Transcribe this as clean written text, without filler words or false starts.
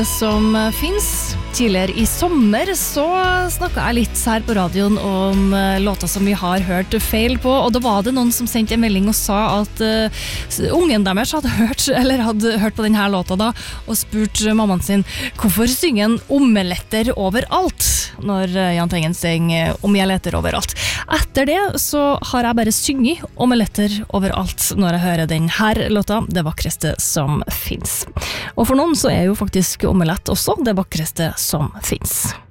Som finns. Tidligere i sommer så snakket jeg litt her på radioen om låter som vi har hørt feil på, og da var det noen som sendte en melding og sa at ungen deres hadde hørt på denne låta da, og spurt mammaen sin hvorfor synger en omeletter overalt når Jahn Teigen synger omeletter overalt. Etter det så har jeg bare synget omeletter overalt når jeg hører denne låta, det vakreste som finnes. Og for noen så er jo faktisk omelett også det vakreste som finnes.